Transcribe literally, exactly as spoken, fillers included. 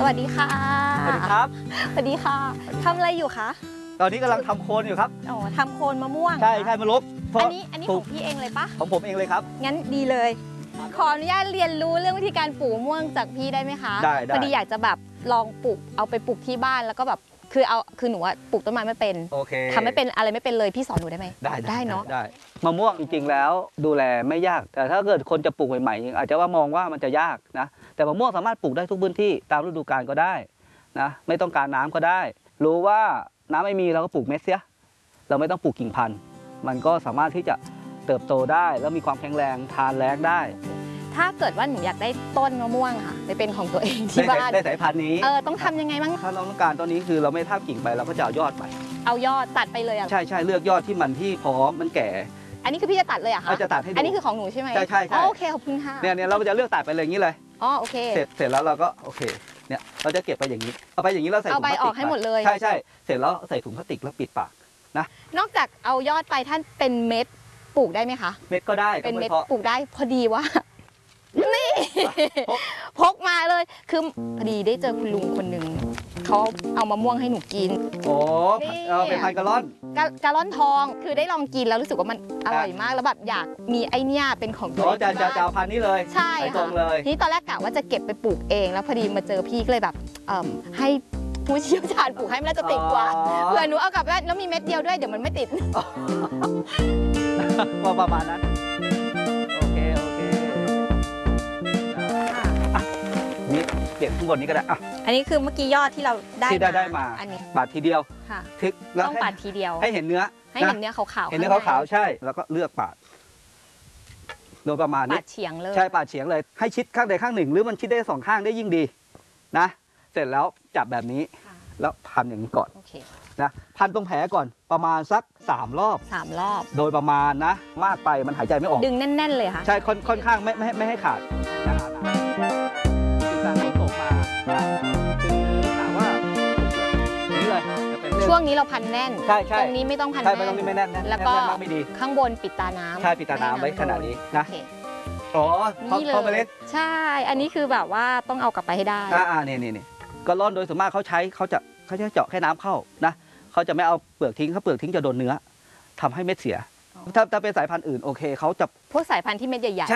วัสดีค่ะสวัสดีครับสวัสดีค่ะทำอะไรอยู่คะตอนนี้กำลังทำโคนอยู่ครับอ๋อทำโคนมะม่วงใช่ใช่มะลุกอันนี้อันนี้ของพี่เองเลยปะของผมเองเลยครับงั้นดีเลย ขออนุญาตเรียนรู้เรื่องวิธีการปลูกมะม่วงจากพี่ได้ไหมคะได้ได้พอดีอยากจะแบบลองปลูกเอาไปปลูกที่บ้านแล้วก็แบบคือเอาคือหนูว่าปลูกต้นไม้ไม่เป็นโอเคทำไม่เป็นอะไรไม่เป็นเลยพี่สอนหนูได้ไหมได้ได้เนาะได้มะม่วงจริงๆแล้วดูแลไม่ยากแต่ถ้าเกิดคนจะปลูกใหม่ๆอาจจะว่ามองว่ามันจะยากนะแต่มะม่วงสามารถปลูกได้ทุกพื้นที่ตามฤดูกาลก็ได้นะไม่ต้องการน้ำก็ได้รู้ว่าน้ำไม่มีเราก็ปลูกเม็ดเสียเราไม่ต้องปลูกกิ่งพันธุ์มันก็สามารถที่จะเติบโตได้แล้วมีความแข็งแรงทานแล้งได้ถ้าเกิดว่าหนูอยากได้ต้นมะม่วงค่ะไปเป็นของตัวเองที่บ้านได้สายพันธุ์นี้เออต้องทำยังไงบ้างถ้าเราต้องการต้นนี้คือเราไม่ทาบกิ่งไปเราก็จะเอายอดไปเอายอดตัดไปเลยอ่ะใช่ใช่เลือกยอดที่มันที่พร้อมมันแก่อันนี้คือพี่จะตัดเลยอะคะจะตัดให้ดูอันนี้คือของหนูใช่ไหมใช่ใช่ใช่โอเคขอบคุณค่ะเนี่ยเนี่ยเราจะเลือกตัดไปเลยอย่างนี้เลยอ๋อโอเคเสร็จเสร็จแล้วเราก็โอเคเนี่ยเราจะเก็บไปอย่างนี้เอาไปอย่างนี้เราใส่ถุงพลาสติกเอาใบออกให้หมดเลยใช่ใช่เสร็จแล้วใส่ถุงพลาสติกแล้วปิดปากนะนอกจากเอายอดไปท่านเป็นเม็ดปลูกได้ไหมคะเม็ดก็ได้เป็นเม็ดพาะปลูกได้พอดีว่านี่พกมาเลยคือพอดีได้เจอคุณลุงคนหนึ่งเขาเอามะม่วงให้หนูกินโอ้เราเป็นพันกะล่อนกะล่อนทองคือได้ลองกินแล้วรู้สึกว่ามันอร่อยมากแล้วแบบอยากมีไอเนี้ยเป็นของตัวเองจะจะจะเอาพันนี้เลยใช่ตรงเลยนี่ตอนแรกกะว่าจะเก็บไปปลูกเองแล้วพอดีมาเจอพี่ก็เลยแบบให้ผู้เชี่ยวชาญปลูกให้มันน่าจะติดกว่าเผื่อหนูเอากลับบ้านแล้วมีเม็ดเดียวด้วยเดี๋ยวมันไม่ติดประมาณนั้นโอเคโอเคนี่เปลี่ยนข้างบนนี้ก็ได้อ่ะอันนี้คือเมื่อกี้ยอดที่เราได้ที่ได้ได้มาอันนี้บาดทีเดียวค่ะทึกต้องปาดทีเดียวให้เห็นเนื้อให้เห็นเนื้อขาวๆเห็นเนื้อขาวๆใช่แล้วก็เลือกปาดโดยประมาณนี้ปาดเฉียงเลยใช่ปาดเฉียงเลยให้ชิดข้างใดข้างหนึ่งหรือมันชิดได้สองข้างได้ยิ่งดีนะเสร็จแล้วจับแบบนี้แล้วพันอย่างนี้ก่อนนะพันตรงแผลก่อนประมาณสักสามรอบสามรอบโดยประมาณนะมากไปมันหายใจไม่ออกดึงแน่นๆเลยค่ะใช่ค่อนข้างไม่ไม่ไม่ให้ขาดนะติดตามตกมาคือถามว่านี่เลยช่วงนี้เราพันแน่นใช่ใช่ตรงนี้ไม่ต้องพันใช่แน่นไม่ต้องไม่แน่นแล้วก็ไม่ดีข้างบนปิดตาน้ำใช่ปิดตาน้ำไว้ขนาดนี้นะอ๋อเขาเมล็ดใช่อันนี้คือแบบว่าต้องเอากลับไปให้ได้อ่าเนี่ยเนี่ยเนี่ยก็ร่อนโดยส่วนมากเขาใช้เขาจะเขาจะเจาะแค่น้ำเข้านะเขาจะไม่เอาเปลือกทิ้งเขาเปลือกทิ้งจะโดนเนื้อทำให้เม็ดเสียถ้าถ้าเป็นสายพันธุ์อื่นโอเคเขาจะพวกสายพันธุ์ที่เม็ดใหญ่